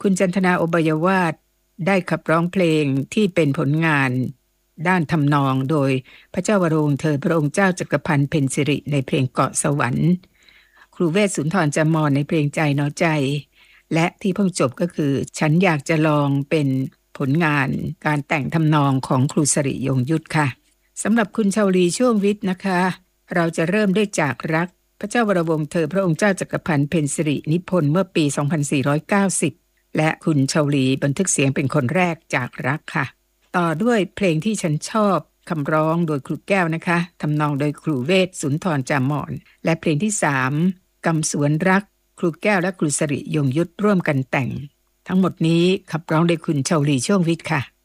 คุณจันทนาอบายาวาทได้ขับร้องเพลงที่เป็นผลงานด้านทำนองโดยพระเจ้าวโรวงศ์เธอพระองค์เจ้าจักรพันธ์เพ็ญสิริในเพลงเกาะสวรรค์ครูเวชสุนทรจามรในเพลงใจเนาะใจและที่เพิ่งจบก็คือฉันอยากจะลองเป็นผลงานการแต่งทำนองของครูสิริยงยุทธค่ะสำหรับคุณชาวลีช่วงวิทย์นะคะเราจะเริ่มด้วยจากรักพระเจ้าวรวงศ์เธอพระองค์เจ้าจักรพันธ์เพ็ญสิรินิพนธ์เมื่อปี 2490 และคุณชาวลีบันทึกเสียงเป็นคนแรกจากรักค่ะต่อด้วยเพลงที่ฉันชอบคำร้องโดยครูแก้วนะคะทำนองโดยครูเวชสุนทรจามรและเพลงที่3กำสวนรักครูแก้วและครูสิริยงยุทธร่วมกันแต่งทั้งหมดนี้ขับร้องโดยคุณชาวลีช่วงวิทย์ค่ะ